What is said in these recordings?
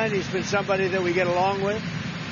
man. He's been somebody that we get along with,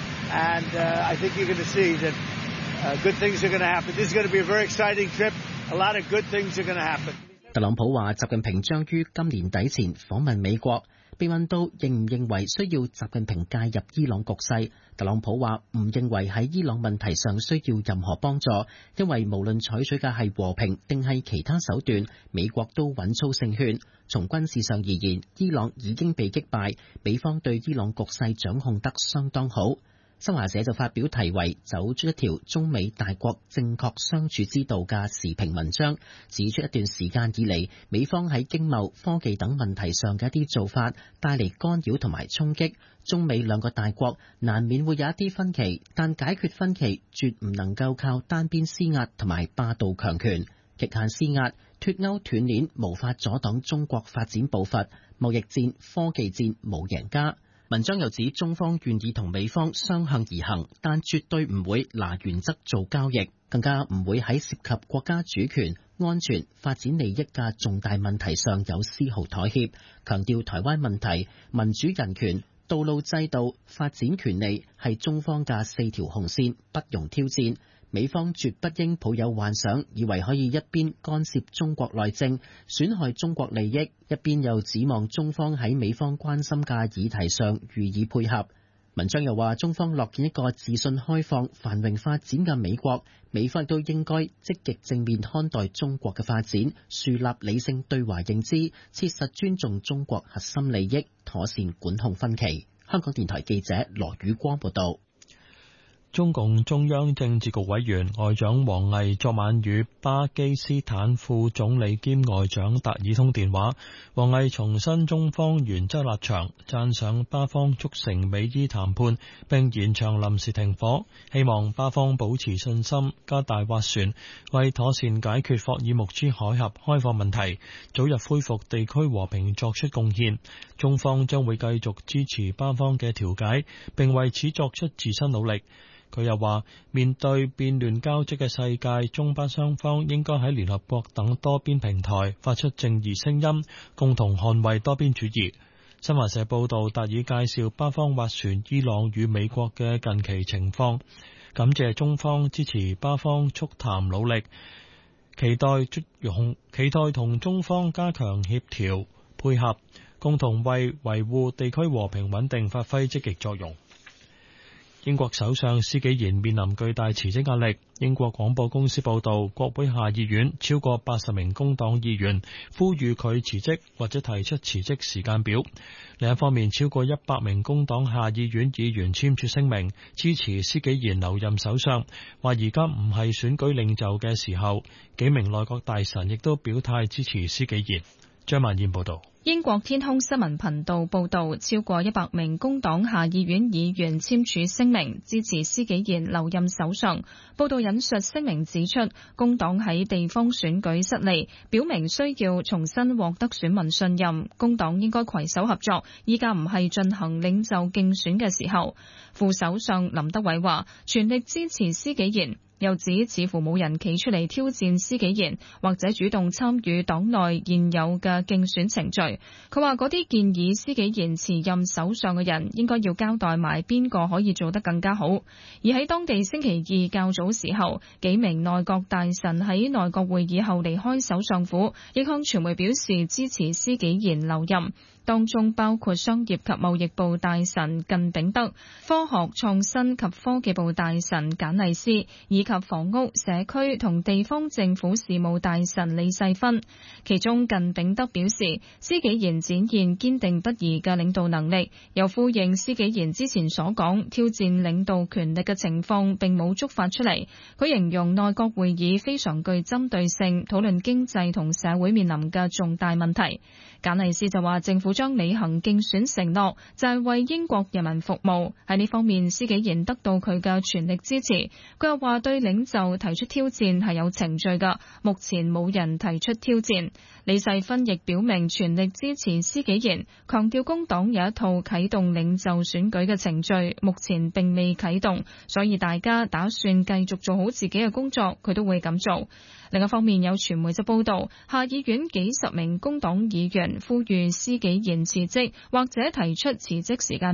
and I think you're going to see that good things are going to happen. This is going to be a very exciting trip. A lot of good things are going to happen. 特朗普話習近平將於今年底前訪問美國。被問到認唔認為需要習近平介入伊朗局勢，特朗普話唔認為喺伊朗問題上需要任何幫助，因為無論採取嘅係和平定係其他手段，美國都穩操勝券。從軍事上而言，伊朗已經被擊敗，美方對伊朗局勢掌控得相當好。新華社就發表題為走出一條中美大國正確相處之道嘅時評文章，指出一段時間以嚟，美方喺經貿、科技等問題上嘅一啲做法帶嚟干擾同埋衝擊，中美兩個大國難免會有一啲分歧，但解決分歧絕唔能夠靠單邊施壓同埋霸道強權，極限施壓、脫鈎斷鏈無法阻擋中國發展步伐，貿易戰、科技戰冇贏家。文章又指中方願意同美方相向而行，但絕對唔會拿原則做交易，更加唔會喺涉及國家主權、安全、發展利益嘅重大問題上有絲毫妥協，強調台灣問題、民主人權、道路制度、發展權利係中方嘅4條紅線，不容挑戰。美方絕不應抱有幻想，以為可以一邊干涉中國內政，損害中國利益，一邊又指望中方喺美方關心嘅議題上予以配合。文章又話，中方樂見一個自信開放、繁榮發展嘅美國，美方都應該積極正面看待中國嘅發展，樹立理性對華認知，切實尊重中國核心利益，妥善管控分歧。香港電台記者羅宇光報道。 中共中央政治局委員外長王毅昨晚與巴基斯坦副總理兼外長達爾通電話，王毅重申中方原則立場，讚賞巴方促成美伊談判並延長臨時停火，希望巴方保持信心，加大斡旋，為妥善解決霍爾木茲海峽開放問題，早日恢復地區和平作出貢獻。中方將會繼續支持巴方嘅調解，並為此作出自身努力。佢又話，面對變亂交織嘅世界，中巴雙方應該喺聯合國等多邊平台發出正義聲音，共同捍衛多邊主義。新華社報道，達爾介紹巴方斡旋伊朗與美國嘅近期情況，感謝中方支持巴方促談努力，期待同中方加強協調配合，共同為維護地區和平穩定發揮積極作用。英國首相施紀賢面臨巨大辭職壓力。英國廣播公司報道，國會下議院超過80名工黨議員呼籲佢辭職或者提出辭職時間表。另一方面，超過100名工黨下議院議員簽署聲明支持施紀賢留任首相，話而家唔係選舉領袖嘅時候。幾名內閣大臣亦都表態支持施紀賢。張曼燕報道。 英國天空新聞頻道報道，超過100名工黨下議院議員簽署聲明支持施紀賢留任首相。報道引述聲明指出，工黨喺地方選舉失利，表明需要重新獲得選民信任。工黨應該攜手合作，依家唔係進行領袖競選嘅時候。副首相林德偉話，全力支持施紀賢。又指似乎冇人企出嚟挑戰施紀賢，或者主動參與黨內現有嘅競選程序。佢話嗰啲建議施紀賢辭任首相嘅人，應該要交代埋邊個可以做得更加好。而喺當地星期二較早時候，幾名內閣大臣喺內閣會議後離開首相府，亦向傳媒表示支持施紀賢留任。當中包括商業及貿易部大臣近炳德、科學創新及科技部大臣簡麗斯，以及房屋、社區同地方政府事務大臣李世芬。其中近炳德表示，施紀賢展現堅定不移嘅領導能力，又呼應施紀賢之前所講挑戰領導權力嘅情況並冇觸發出嚟。佢形容內閣會議非常具針對性，討論經濟同社會面臨嘅重大問題。簡麗斯就話，政府將履行競選承諾，就係為英國人民服務。喺呢方面，施紀賢得到佢嘅全力支持。佢又話對領袖提出挑戰係有程序㗎，目前冇人提出挑戰。李世芬亦表明全力支持施紀賢，強調工黨有一套啟動領袖選舉嘅程序，目前並未啟動，所以大家打算繼續做好自己嘅工作，佢都會咁做。另一方面，有傳媒就報道，下議院幾十名工黨議員呼籲施紀賢辭職或者提出辭職時間